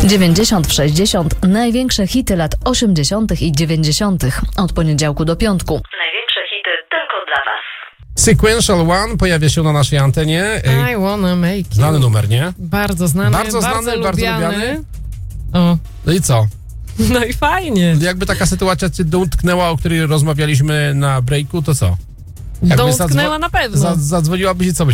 90 w 60. Największe hity lat 80. i 90. Od poniedziałku do piątku. Największe hity tylko dla was. Sequential One pojawia się na naszej antenie. I wanna make you. Znany numer, nie? Bardzo znany, Bardzo lubiany. lubiany. O. No i co? No i fajnie. Jakby taka sytuacja cię dotknęła, o której rozmawialiśmy na breaku, to co? Dotknęła na pewno. Zadzwoniłabyś i co byś